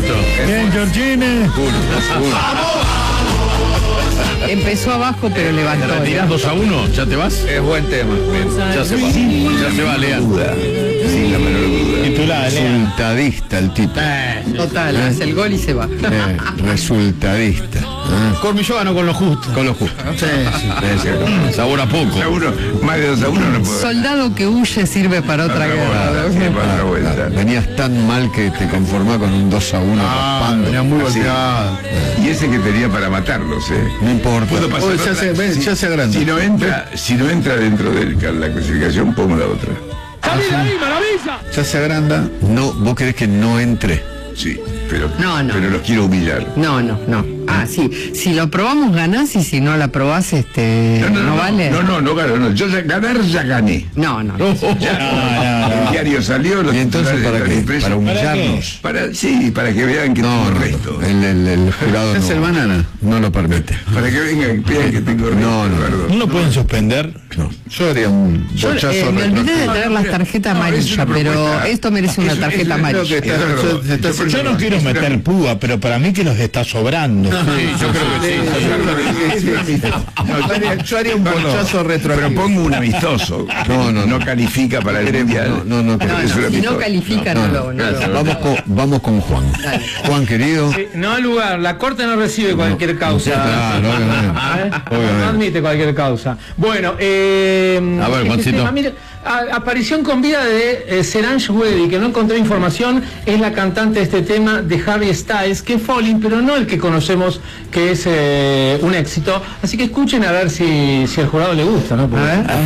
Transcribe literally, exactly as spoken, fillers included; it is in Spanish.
Perfecto. Bien, Georgine. Empezó abajo, pero levantó. ¿Te retirás dos a uno? ¿Ya te vas? Es buen tema. Ya se va. Ya se va, Lea. Duda. Sin la menor duda. Titulada, Lea. Resultadista el tipo. Total, hace el gol y se va. Eh, resultadista. Ah, Cormilló ganó con lo justo. con lo justo. Sí, sí. Sabor a poco. A uno, más de dos a uno no puedo. Soldado que huye sirve para otra guerra. Sí, para otra vuelta. Venías tan mal que te conformás con un dos a uno. Ah, venía muy Así. golpeado. Y ese que tenía para matarlos, ¿eh? No importa. Puedo pasar Uy, ya otra. se- ven, si, ya se agranda. si no entra, si no entra dentro de la clasificación, pongo la otra. Ya se agranda. No, vos querés que no entre. Sí, pero, No, no. pero los quiero humillar. No, no, no. Ah, sí. Si lo probamos ganás y si no la probás, este, no, vale. No, no, no gano, no. Yo ya, ganar ya gané. No, no. Ya, el diario salió, los ¿Y entonces titulares para de la qué? impresa. ¿Para humillarnos? Para, sí, para que vean que No, tengo no, resto. el, el, el jurado Es no, el banana. no lo permite. Para que vengan y vean que tengo resto. No, no. Eduardo. ¿No lo pueden suspender? No. Yo haría un Yo bochazo eh, me olvidé de retroactivo. traer las tarjetas No, es amarillas, una pero propuesta. esto merece una Es- tarjeta es- Creo amarilla. que está- Eduardo, se está yo haciendo- Yo no quiero meter púa, pero para mí que los está sobrando. Sí, yo creo que sí. No, yo haría- yo haría un bochazo Pero retroactivo. pongo un amistoso. No, no, no. No califica para el mundial. No, no, no, No, Es un no, si no amistoso. califica, no, lo. No, lo- Vamos con, vamos con Juan. Dale. Juan, querido. Sí, no al lugar, la corte no recibe cualquier causa. Claro, obviamente. ¿Eh? Obviamente. No admite cualquier causa. Bueno, eh, A ver, este Juancito. tema, mire, a- aparición con vida de eh, Solange Weddy, que no encontré información, es la cantante de este tema de Harry Styles, que es Falling, pero no el que conocemos, que es eh, un éxito. Así que escuchen a ver si, si al jurado le gusta, ¿no? Porque- A ver.